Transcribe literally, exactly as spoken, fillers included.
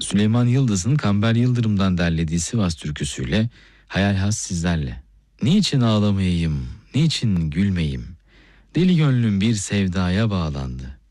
Süleyman Yıldız'ın Kamber Yıldırım'dan derlediği Sivas türküsüyle Hayal Has sizlerle. Niçin ağlamayayım, niçin gülmeyim? Deli gönlüm bir sevdaya bağlandı.